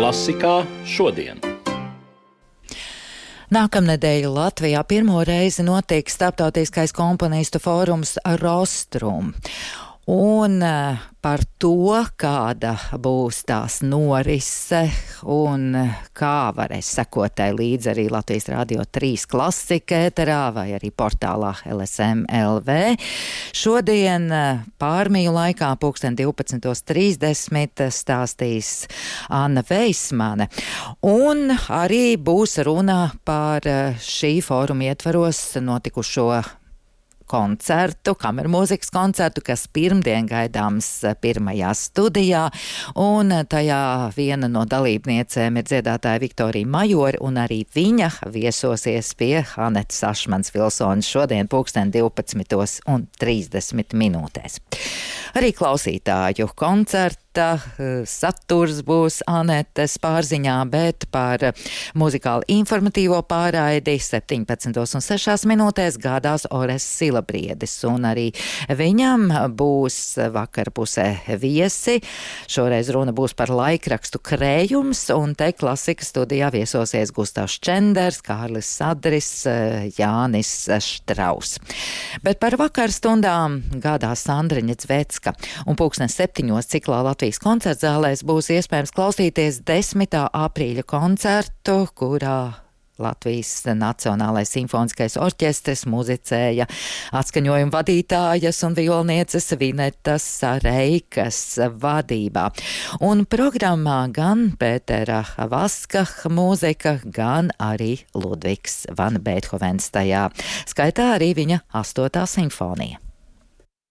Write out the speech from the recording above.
Klasikā šodien. Nākamnedēļ Latvijā pirmo reizi notiek starptautiskais komponistu fórums Rostrum. Un par to, kāda būs tās norise un kā varēs sekot tai līdz arī Latvijas Radio 3 klasika ēterā vai arī portālā LSM LV. Šodien pārmiju laikā 12:30 stāstīs Anna Veismane. Un arī būs runa par šī fóruma ietvaros notikušo koncertu, kamermūzikas koncertu, kas pirmdien gaidāms pirmajā studijā, un tajā viena no dalībniecēm ir dziedātāja Viktorija Majore, un arī viņa viesosies pie Anetes Ašmanas-Vilsonas šodien 12:30. Arī klausītāju koncerta saturs būs Anetes pārziņā, bet par muzikāli informatīvo pārraidi 17:06 gādās Ores Silabriedis, un arī viņam būs vakarpusē viesi. Šoreiz runa būs par laikrakstu Krējums, un te klasikas studijā viesosies Gustavs Čenders, Kārlis Sadris, Jānis Štraus. Bet par vakarstundām gādās Sandriņa Zvecka, un 7:00 ciklā Latvijas koncertzālēs būs iespējams klausīties 10. aprīļa koncertu, kurā Latvijas Nacionālais simfoniskais orķestris muzicēja atskaņojuma vadītājas un violnieces Vinetas Reikas vadībā. Un programmā gan Pētera Vaska mūzika, gan arī Ludvigs van Beethovens tajā. Skaitā arī viņa 8. simfonija.